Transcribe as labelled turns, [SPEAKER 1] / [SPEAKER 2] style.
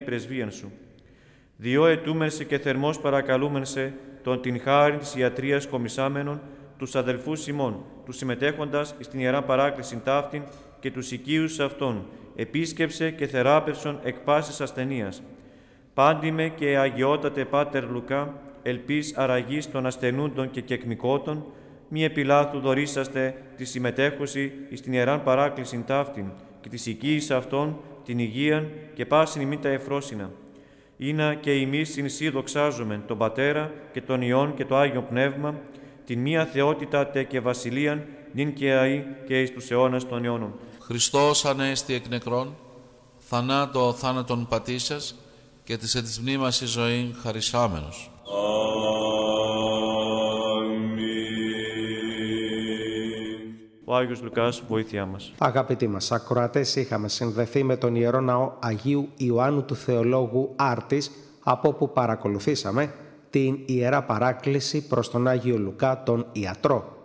[SPEAKER 1] πρεσβείαν σου. Διό ετούμεν σε και θερμός παρακαλούμεν σε τον την χάριν της ιατρίας κομισάμενων, τους αδελφούς ημών, τους συμμετέχοντας στην Ιερά Παράκληση ταύτην και τους οικείους αυτών, επίσκεψε και θεράπευσον εκ πάσης ασθενείας. Πάντιμε και αγιότατε Πάτερ Λουκά, ελπίς αραγής των ασθενούντων και κεκμικότων, μη επιλάθου δωρήσαστε τη συμμετέχωση στην Ιεράν Παράκληση ταύτην και της οικείης αυτών την υγείαν και πάσιν ημί τα εφρόσινα. Ήνα και εμείς συνσύ δοξάζομεν τον Πατέρα και τον Υιόν και το Άγιο Πνεύμα, την μία θεότητα τε και βασιλείαν, νυν και αεί και εις τους αιώνας των αιώνων.
[SPEAKER 2] Χριστός ανέστη εκ νεκρών, θανάτω θάνατον πατήσας και της εν της μνήμας η ζωή χαρισάμενος.
[SPEAKER 1] Ο Άγιος Λουκάς, βοήθειά μας.
[SPEAKER 3] Αγαπητοί μας ακροατές, είχαμε συνδεθεί με τον Ιερό Ναό Αγίου Ιωάννου του Θεολόγου Άρτης, από όπου παρακολουθήσαμε την Ιερά Παράκληση προς τον Άγιο Λουκά τον Ιατρό.